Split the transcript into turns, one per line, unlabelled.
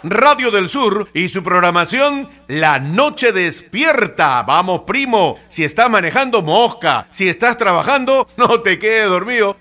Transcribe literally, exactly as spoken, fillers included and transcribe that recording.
Radio del Sur y su programación La Noche Despierta. Vamos, primo, si estás manejando, mosca. Si estás trabajando, no te quedes dormido,